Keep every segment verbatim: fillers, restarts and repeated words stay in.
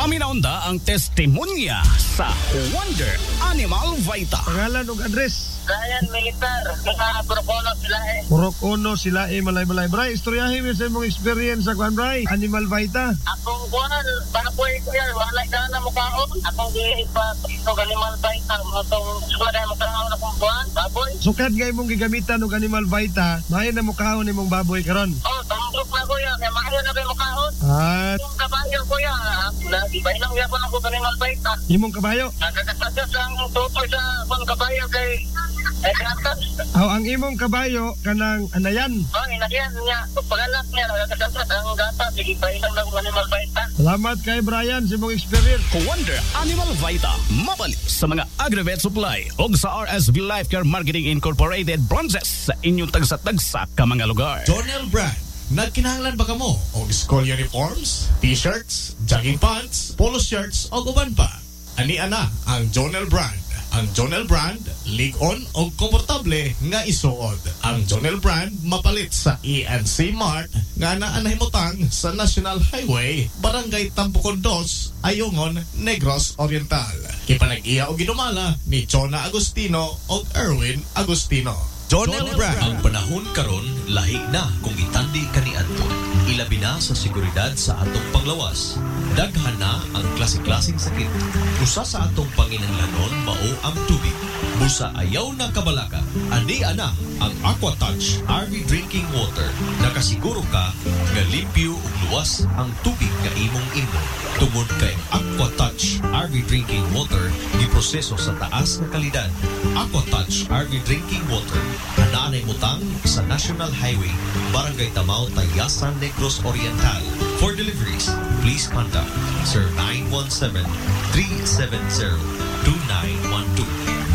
Paminaunda ang testimonya sa Wonder Animal Vita. Pangalan ug address. Ryan Militar, mga Porocono sila eh. Porocono sila eh, malay-malay. Bray, istoryahin mo sa imong experience sa Kwan Bray, Animal Vita. Akong kuwan, baboy ko yan, wala ka na mukhaon. Akong di pa ito Animal Vita, itong suga na mukhaon akong kuwan, baboy. Sukad nga imong gigamitan og Animal Vita, mayon na mukhaon imong baboy karon. Oh, tambrok na ko yan, kaya maayon na kayo mukhaon. At Yung kabayo ko yan, nagibay lang yan ko ng Animal Vita. imong kabayo. Nagkakasadyas ang tutoy sa akong kabayo kay Eh, gatas. Aw ang imong kabayo kanang anayan. Oh, inagyan niya. Pagkalat niya, nagkakasadyas ang gatas. Nagibay lang ng Animal Vita. Salamat kay Brian sa imong experience. Wonder Animal Vita, mabalik sa mga agri-vet supply o sa R S V Life Care Marketing Incorporated branches sa inyong tagsa-tagsa ka mga lugar. Jonel Brand, nagkinahanglan ba ka mo o school uniforms, t-shirts, jogging pants, polo shirts o uban pa? Ani-ana ang Jonel Brand. Ang Jonel Brand, lig-on o komportable nga isuod. Ang Jonel Brand mapalit sa E N C Mart nga naanahimutang sa National Highway, Barangay Tampukon dos, Ayungon, Negros Oriental. Kipanag-iya o ginumala ni Chona Agustino o Erwin Agustino. Jonel Brand. Ang panahon karon lahi na kung itandi kaniadto. Ilabi na sa seguridad sa atong panglawas. Daghan na ang klase-klaseng sakit. Usa sa atong panginahanglanon mao ang tubig. Busa ayaw na kabalaka. Ani ana ang Aquatouch R V Drinking Water. Nakasiguro ka nga limpyo ug luwas ang tubig nga imong inom. Tungod kay Aquatouch R V Drinking Water giproseso sa taas nga kalidad. Aquatouch R V Drinking Water ananay mutang sa National Highway, Barangay Tamao, Tayasan, Negros Oriental. For deliveries, please contact Sir nine one seven, three seven zero, two nine one two.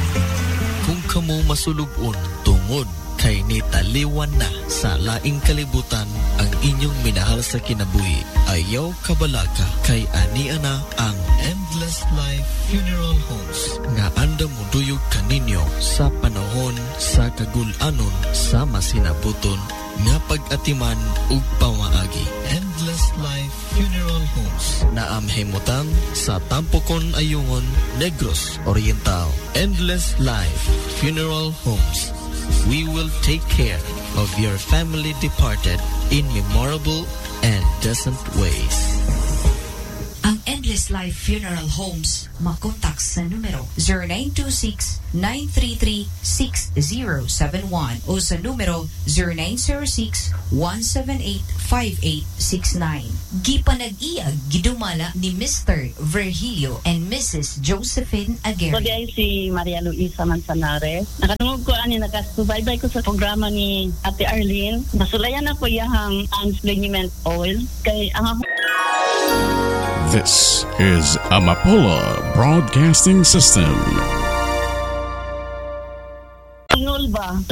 Kung kamo masulubon tungod kay nitaliwan na sa laing kalibutan ang inyong minahal sa kinabuhi, ayaw kabalaka kay aniana ang Endless Life Funeral Homes nga anda mo duyog kaninyo sa panahon sa kagulanon sa masinabuton nga pag-atiman ug pamaagi. Endless Life Funeral Homes na amhimutang sa Tampukon, Ayungon, Negros Oriental. Endless Life Funeral Homes. We will take care of your family departed in memorable and decent ways. Ang Endless Life Funeral Homes makontak sa numero zero nine two six, nine three three, six zero seven one o sa numero zero nine zero six, one seven eight, five eight six nine. Gipanag-iyag gidumala ni Mister Virgilio and Missus Josephine Aguirre. So, di ay si Maria Luisa Manzanares. Nakatungog ko ani nakasubaybay ko sa programa ni Ate Arlene. Nasulayan ako iyahang Anspleniment Oil kay ang This is Amapola Broadcasting System. Ingol ba?